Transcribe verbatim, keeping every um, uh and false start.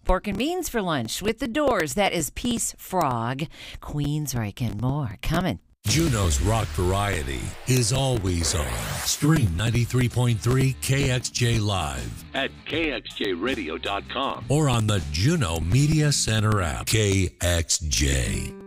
Pork and beans for lunch with the Doors. That is Peace Frog. Queensryche and more coming. Juneau's rock variety is always on. Stream ninety-three point three K X J Live at K X J radio dot com or on the Juneau Media Center app. K X J.